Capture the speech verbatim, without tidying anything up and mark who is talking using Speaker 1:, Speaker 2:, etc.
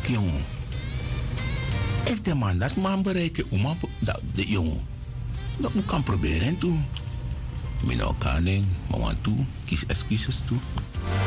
Speaker 1: jongen. If de man dat man bereiken, oma, dat de jongen. Dat moet kan proberen toe. Mina kaning, maar toe, kies excuses toe.